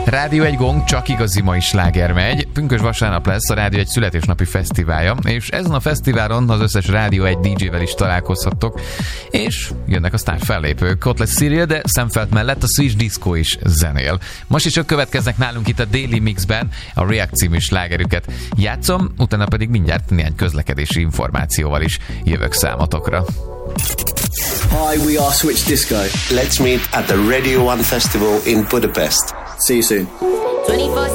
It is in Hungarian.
Rádió 1 gong, csak igazi mai sláger megy. Pünkösd vasárnap lesz a Rádió 1 születésnapi fesztiválja, és ezen a fesztiválon az összes Rádió 1 DJ-vel is találkozhattok, és jönnek a sztár fellépők. Ott lesz Cyril, de Szemfeld mellett a Switch Disco is zenél. Most is ők következnek nálunk itt a Daily Mixben, a React című slágerüket játszom, utána pedig mindjárt néhány közlekedési információval is jövök számotokra. Hi, we are Switch Disco. Let's meet at the Radio 1 Festival in Budapest. See you soon. 24/7